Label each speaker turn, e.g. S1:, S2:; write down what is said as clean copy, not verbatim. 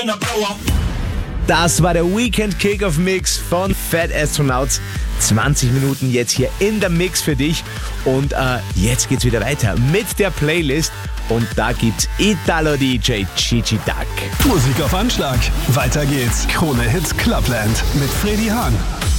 S1: Das war der Weekend Kickoff Mix von Fat Astronauts. 20 Minuten jetzt hier in der Mix für dich. Und jetzt geht's wieder weiter mit der Playlist. Und da gibt's Italo-DJ Gigi Duck.
S2: Musik auf Anschlag. Weiter geht's. Krone Hits Clubland mit Freddy Hahn.